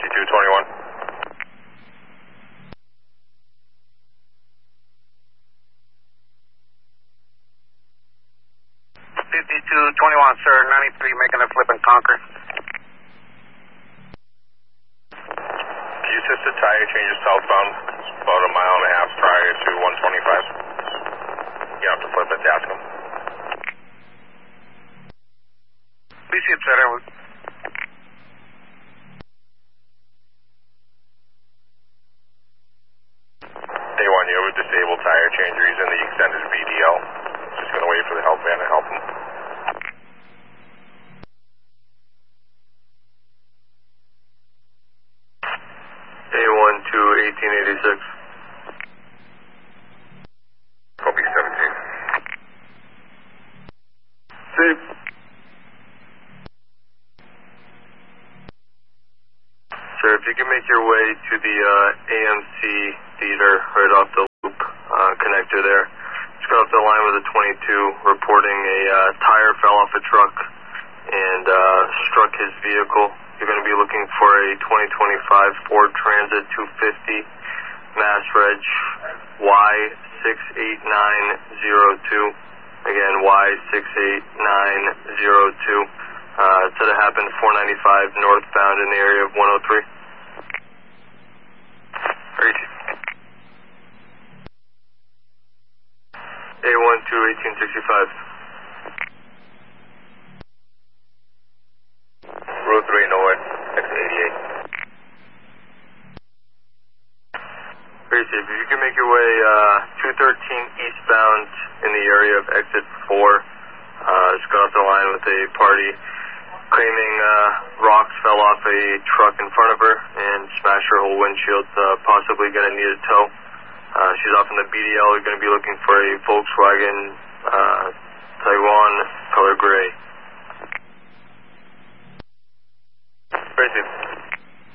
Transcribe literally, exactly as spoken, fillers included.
fifty-two twenty-one. fifty-two twenty-one, sir, ninety-three, making a flip and conquer. Can you assist the tire changes southbound? It's about a mile and a half prior to one twenty-five. You have to flip it to ask them. Please see it, sir. A one, you have a disabled tire changer. He's in the extended V D L. Just going to wait for the help van to help him. A one to eighteen eighty-six. Copy seventeen. Safe. Sir, if you can make your way to the uh, A M C theater right off the loop uh, connector there. Just got off the line with a twenty-two reporting a uh, tire fell off a truck and uh, struck his vehicle. You're going to be looking for a twenty twenty-five Ford Transit two fifty, Mass Reg Y six eight nine zero two. Again, Y six eight nine zero two. Uh, it said it happened four ninety-five northbound in the area of one oh three. Reach. A one to eighteen sixty-five. Road three, nowhere. X eighty-eight. Very safe. If you can make your way uh, two thirteen eastbound in the area of exit four, uh, just got off the line with a party claiming uh, rocks fell off a truck in front of her and smashed her whole windshield, uh, possibly going to need a tow. Uh, she's off in the B D L. We're going to be looking for a Volkswagen uh, Taiwan color gray.